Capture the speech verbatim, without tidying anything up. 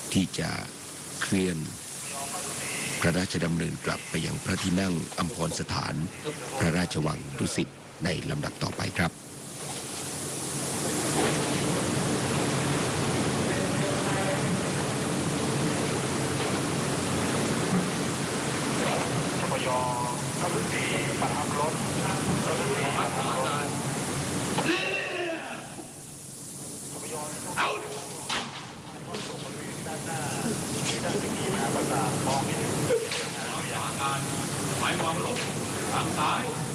ที่จะเคลื่อนพระราชดำเนินกลับไปยังพระที่นั่งอัมพรสถานพระราชวังดุสิตในลำดับต่อไปครับหมายความลบทางซ้าย